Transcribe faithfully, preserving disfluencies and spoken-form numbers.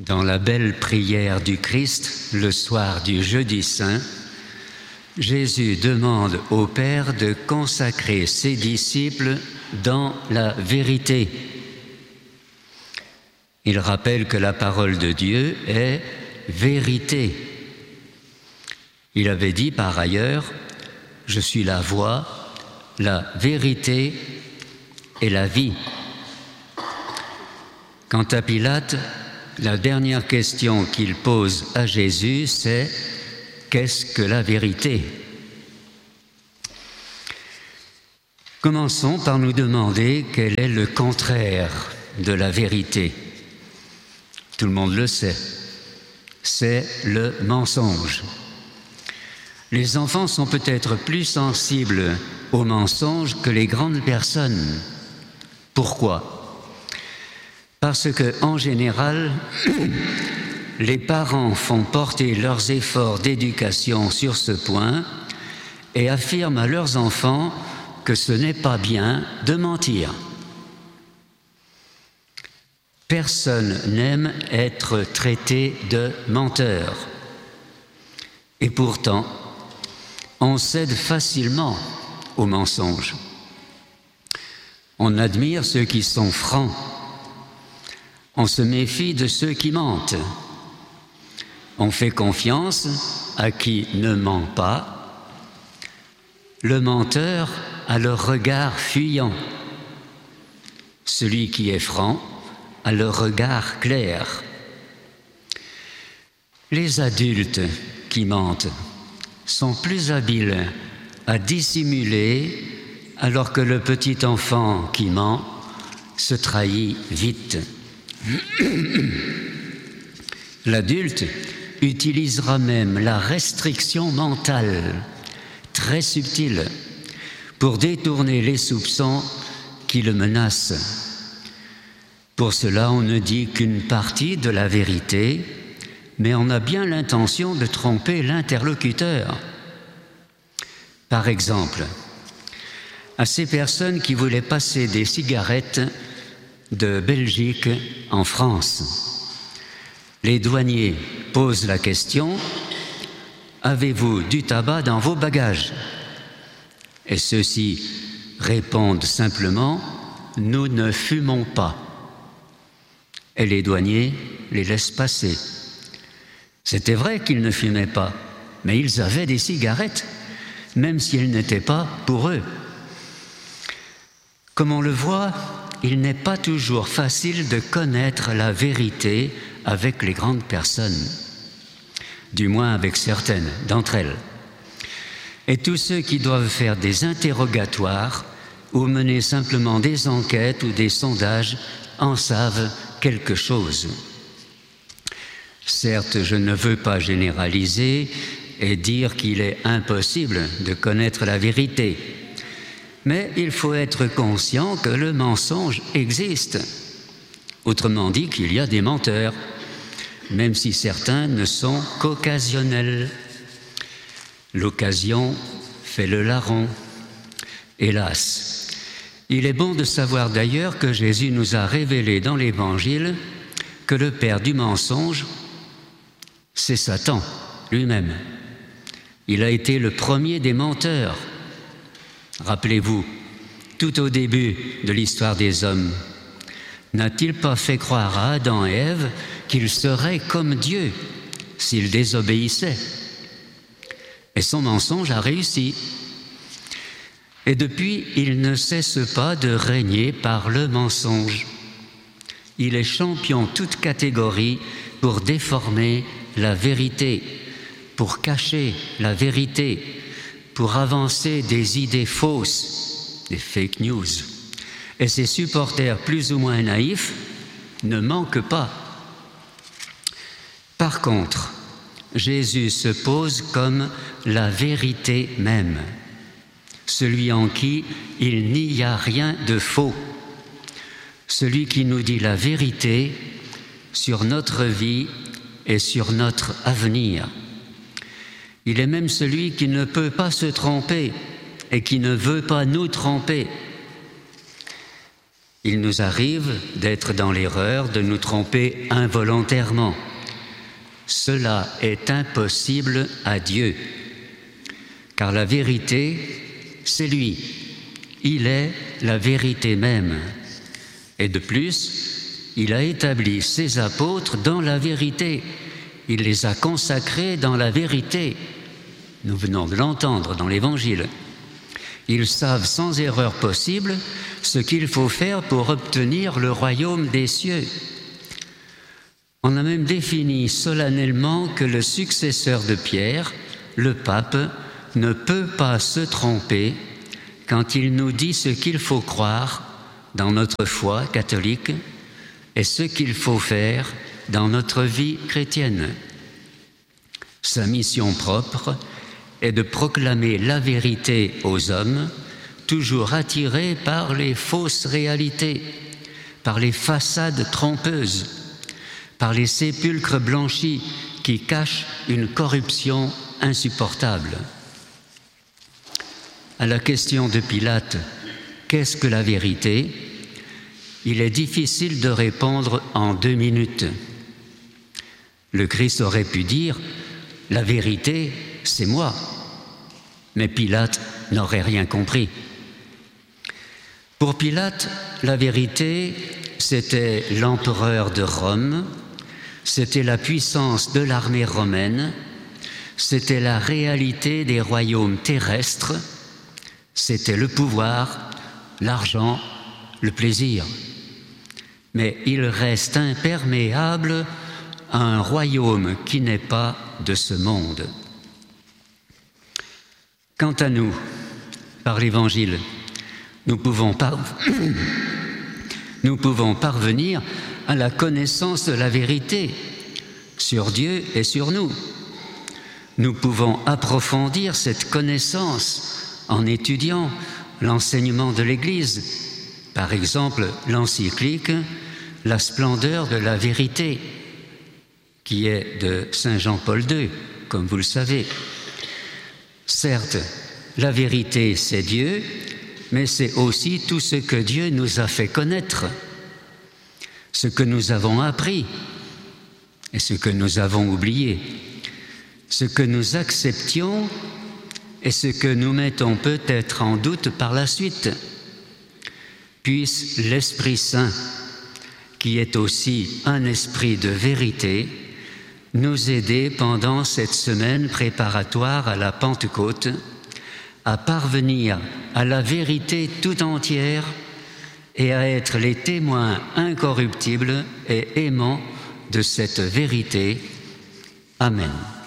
Dans la belle prière du Christ, le soir du jeudi saint, Jésus demande au Père de consacrer ses disciples dans la vérité. Il rappelle que la parole de Dieu est vérité. Il avait dit par ailleurs, « Je suis la voie, la vérité et la vie ». Quant à Pilate, la dernière question qu'il pose à Jésus, c'est « Qu'est-ce que la vérité ?» Commençons par nous demander quel est le contraire de la vérité. Tout le monde le sait, c'est le mensonge. Les enfants sont peut-être plus sensibles au mensonge que les grandes personnes. Pourquoi ? Parce que, en général, les parents font porter leurs efforts d'éducation sur ce point et affirment à leurs enfants que ce n'est pas bien de mentir. Personne n'aime être traité de menteur. Et pourtant, on cède facilement aux mensonges. On admire ceux qui sont francs. On se méfie de ceux qui mentent. On fait confiance à qui ne ment pas. Le menteur a le regard fuyant. Celui qui est franc a le regard clair. Les adultes qui mentent sont plus habiles à dissimuler, alors que le petit enfant qui ment se trahit vite. L'adulte utilisera même la restriction mentale, très subtile, pour détourner les soupçons qui le menacent. Pour cela, on ne dit qu'une partie de la vérité, mais on a bien l'intention de tromper l'interlocuteur. Par exemple, à ces personnes qui voulaient passer des cigarettes de Belgique en France, les douaniers posent la question « Avez-vous du tabac dans vos bagages ?» Et ceux-ci répondent simplement « Nous ne fumons pas ». Et les douaniers les laissent passer. C'était vrai qu'ils ne fumaient pas, mais ils avaient des cigarettes, même si elles n'étaient pas pour eux. Comme on le voit, il n'est pas toujours facile de connaître la vérité avec les grandes personnes, du moins avec certaines d'entre elles. Et tous ceux qui doivent faire des interrogatoires ou mener simplement des enquêtes ou des sondages en savent quelque chose. Certes, je ne veux pas généraliser et dire qu'il est impossible de connaître la vérité, mais il faut être conscient que le mensonge existe. Autrement dit, qu'il y a des menteurs, même si certains ne sont qu'occasionnels. L'occasion fait le larron, hélas. Il est bon de savoir d'ailleurs que Jésus nous a révélé dans l'Évangile que le père du mensonge, c'est Satan lui-même. Il a été le premier des menteurs. Rappelez-vous, tout au début de l'histoire des hommes, n'a-t-il pas fait croire à Adam et Ève qu'ils seraient comme Dieu s'ils désobéissaient? Et son mensonge a réussi. Et depuis, il ne cesse pas de régner par le mensonge. Il est champion toute catégorie pour déformer la vérité, pour cacher la vérité, pour avancer des idées fausses, des fake news. Et ses supporters plus ou moins naïfs ne manquent pas. Par contre, Jésus se pose comme la vérité même, celui en qui il n'y a rien de faux, celui qui nous dit la vérité sur notre vie et sur notre avenir. Il est même celui qui ne peut pas se tromper et qui ne veut pas nous tromper. Il nous arrive d'être dans l'erreur, de nous tromper involontairement. Cela est impossible à Dieu, car la vérité, c'est lui. Il est la vérité même. Et de plus, il a établi ses apôtres dans la vérité. Il les a consacrés dans la vérité. Nous venons de l'entendre dans l'Évangile. Ils savent sans erreur possible ce qu'il faut faire pour obtenir le royaume des cieux. On a même défini solennellement que le successeur de Pierre, le pape, ne peut pas se tromper quand il nous dit ce qu'il faut croire dans notre foi catholique et ce qu'il faut faire dans notre vie chrétienne. Sa mission propre est de proclamer la vérité aux hommes, toujours attirés par les fausses réalités, par les façades trompeuses, par les sépulcres blanchis qui cachent une corruption insupportable. À la question de Pilate, qu'est-ce que la vérité ? Il est difficile de répondre en deux minutes. Le Christ aurait pu dire « La vérité, c'est moi ». Mais Pilate n'aurait rien compris. Pour Pilate, la vérité, c'était l'empereur de Rome, c'était la puissance de l'armée romaine, c'était la réalité des royaumes terrestres, c'était le pouvoir, l'argent, le plaisir. Mais il reste imperméable à un royaume qui n'est pas de ce monde. Quant à nous, par l'Évangile, nous pouvons, par... nous pouvons parvenir à la connaissance de la vérité sur Dieu et sur nous. Nous pouvons approfondir cette connaissance en étudiant l'enseignement de l'Église, par exemple l'encyclique « La splendeur de la vérité » qui est de Saint Jean-Paul deux, comme vous le savez. Certes, la vérité, c'est Dieu, mais c'est aussi tout ce que Dieu nous a fait connaître, ce que nous avons appris et ce que nous avons oublié, ce que nous acceptions et ce que nous mettons peut-être en doute par la suite. Puisse l'Esprit Saint, qui est aussi un esprit de vérité, nous aider pendant cette semaine préparatoire à la Pentecôte à parvenir à la vérité tout entière et à être les témoins incorruptibles et aimants de cette vérité. Amen.